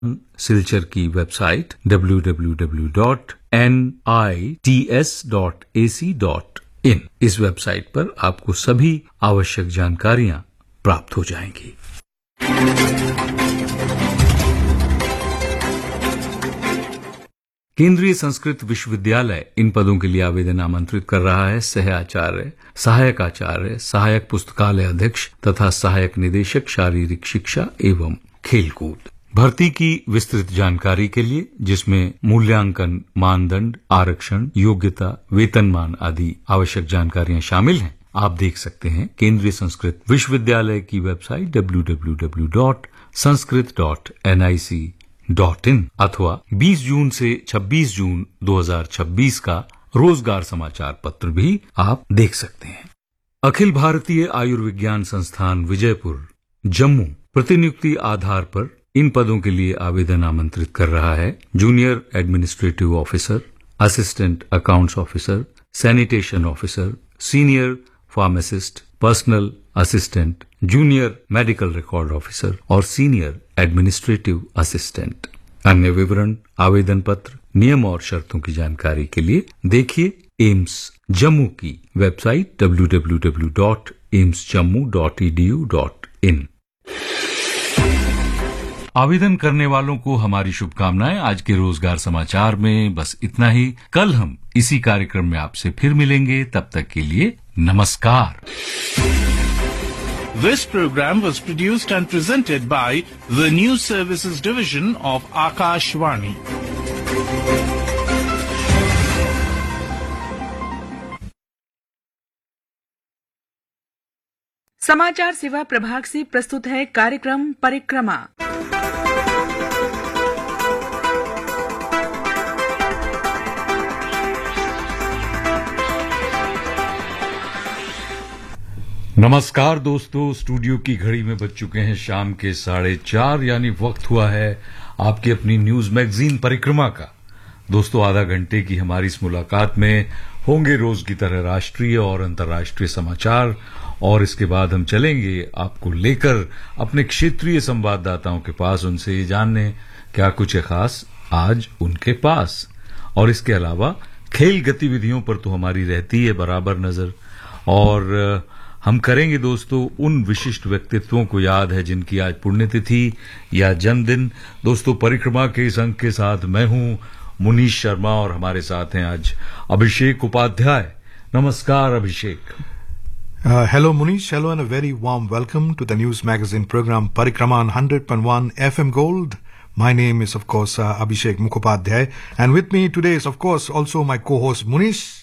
सिलचर की website www.nits.ac.in। इस website पर आपको सभी आवश्यक जानकारियां प्राप्त हो जाएंगी। केंद्रीय संस्कृत विश्वविद्यालय इन पदों के लिए आवेदन आमंत्रित कर रहा है। सह आचार्य, सहायक आचार्य, सहायक पुस्तकालय अध्यक्ष तथा सहायक निदेशक शारीरिक शिक्षा एवं खेलकूद। भर्ती की विस्तृत जानकारी के लिए, जिसमें मूल्यांकन, मानदंड, आरक्षण, योग्यता, वेतनमान आदि आवश्यक जानकारियां शामिल हैं, आप देख सकते हैं केंद्रीय संस्कृत विश्वविद्यालय की वेबसाइट www.sanskrit.nic.in अथवा 20 जून से 26 जून 2026 का रोजगार समाचार पत्र भी आप देख सकते हैं। अखिल भारतीय आयुर्विज्ञान संस्थान विजयपुर, जम्मू प्रतिनियुक्ति आधार पर इन पदों के लिए आवेदन आमंत्रित कर रहा है। Junior administrative officer, assistant accounts officer, sanitation officer, senior pharmacist, personal assistant, junior medical record officer और सीनियर एडमिनिस्ट्रेटिव असिस्टेंट। अन्य विवरण, आवेदन पत्र, नियम और शर्तों की जानकारी के लिए देखिए एम्स जम्मू की वेबसाइट www.aimsjammu.edu.in। आवेदन करने वालों को हमारी शुभकामनाएं। आज के रोजगार समाचार में बस इतना ही। कल हम इसी कार्यक्रम में आपसे फिर मिलेंगे। तब तक के लिए नमस्कार। This program was produced and presented by the News Services Division of Akashvani. समाचार सेवा प्रभाग से प्रस्तुत है कार्यक्रम परिक्रमा। नमस्कार दोस्तों, स्टूडियो की घड़ी में बज चुके हैं शाम के 4:30, यानी वक्त हुआ है आपकी अपनी न्यूज मैगजीन परिक्रमा का। दोस्तों, आधा घंटे की हमारी इस मुलाकात में होंगे रोज की तरह राष्ट्रीय और अंतर्राष्ट्रीय समाचार, और इसके बाद हम चलेंगे आपको लेकर अपने क्षेत्रीय संवाददाताओं के पास, उनसे ये जानने क्या कुछ है खास आज उनके पास। और इसके अलावा खेल गतिविधियों पर तो हमारी रहती है बराबर नजर, और हम करेंगे दोस्तों उन विशिष्ट व्यक्तित्वों को याद है जिनकी आज पुण्यतिथि या जन्मदिन। दोस्तों, परिक्रमा के इस अंक के साथ मैं हूं मुनीश शर्मा और हमारे साथ हैं आज अभिषेक उपाध्याय। नमस्कार अभिषेक। Hello Munish, hello and a very warm welcome to the news magazine program Parikrama on 100.1 FM Gold. My name is of course Abhishek Mukhopadhyay, and with me today is of course also my co-host Munish.